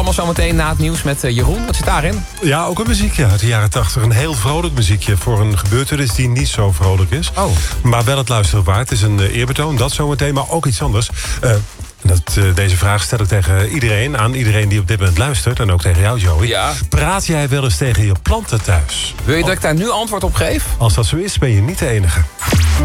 allemaal zometeen na het nieuws met Jeroen. Wat zit daarin? Ja, ook een muziekje uit de jaren 80. Een heel vrolijk muziekje voor een gebeurtenis die niet zo vrolijk is. Oh. Maar wel het luisteren waard. Het is een eerbetoon, dat zometeen, maar ook iets anders. Deze vraag stel ik tegen iedereen, aan iedereen die op dit moment luistert. En ook tegen jou, Joey. Ja. Praat jij wel eens tegen je planten thuis? Wil je dat ik daar nu antwoord op geef? Als dat zo is, ben je niet de enige.